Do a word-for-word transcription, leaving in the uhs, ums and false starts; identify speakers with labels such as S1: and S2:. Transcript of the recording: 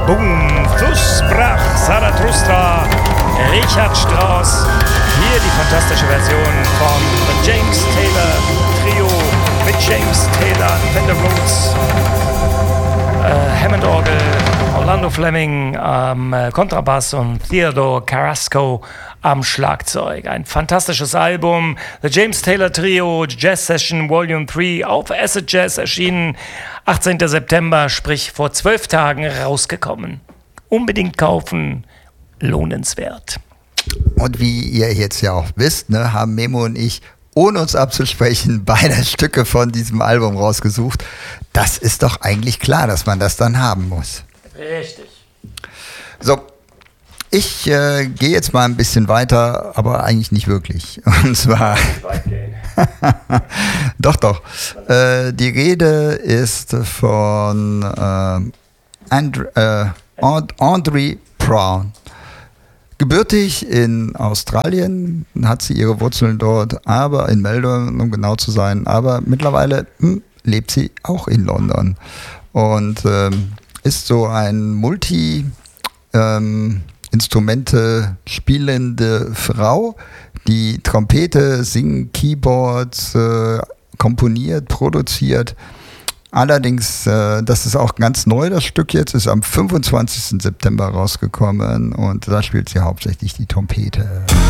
S1: Boom, Thus sprach Zarathustra, Richard Strauss. Hier die fantastische Version vom James Taylor Trio mit James Taylor, Fender Rhodes, äh, Hammond-Orgel, Orlando Fleming am äh, Kontrabass und Theodore Carrasco am Schlagzeug. Ein fantastisches Album. The James Taylor Trio Jazz Session Volume drei auf Acid Jazz erschienen. achtzehnten September, sprich vor zwölf Tagen rausgekommen. Unbedingt kaufen, lohnenswert.
S2: Und wie ihr jetzt ja auch wisst, ne, haben Memo und ich, ohne uns abzusprechen, beide Stücke von diesem Album rausgesucht. Das ist doch eigentlich klar, dass man das dann haben muss.
S1: Richtig.
S2: So, ich äh, gehe jetzt mal ein bisschen weiter, aber eigentlich nicht wirklich. Und zwar... doch, doch. Äh, die Rede ist von äh, And, äh, And, Andre Brown. Gebürtig in Australien, hat sie ihre Wurzeln dort, aber in Melbourne, um genau zu sein. Aber mittlerweile hm, lebt sie auch in London und ähm, ist so ein Multi- ähm, Instrumente spielende Frau, die Trompete, singt, Keyboards, äh, komponiert, produziert. Allerdings, äh, das ist auch ganz neu, das Stück jetzt, ist am fünfundzwanzigsten September rausgekommen und da spielt sie hauptsächlich die Trompete.